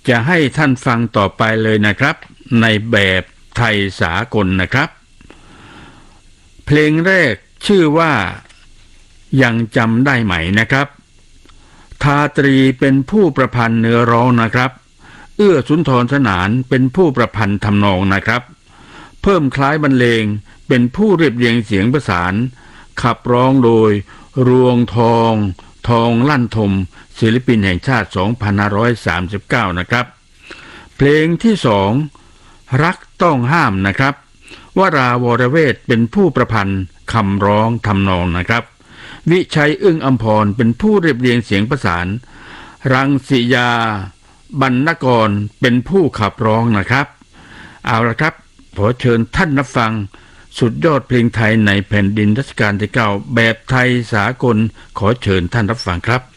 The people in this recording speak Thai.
จะให้ท่านฟังต่อไปเลยนะครับในแบบไทยสากลนะครับเพลงแรกชื่อว่ายังจำได้ไหมนะครับทาตรีเป็นผู้ประพันธ์เนื้อร้องนะครับเอื้อสุนทรสนานเป็นผู้ประพันธ์ทำนองนะครับเพิ่มคล้ายบรรเลงเป็นผู้เรียบเรียงเสียงประสานขับร้องโดยรวงทองลั่นทมศิลปินแห่งชาติ 2539 นะครับเพลงที่สองรักต้องห้ามนะครับวราวรเวทเป็นผู้ประพันธ์คำร้องทำนองนะครับวิชัยอึ้งอัมพรเป็นผู้เรียบเรียงเสียงประสานรังสิยาบรรณกรเป็นผู้ขับร้องนะครับเอาละครับขอเชิญท่านรับฟังสุดยอดเพลงไทยในแผ่นดินรัชกาลที่ 9แบบไทยสากลขอเชิญท่านรับฟังครับ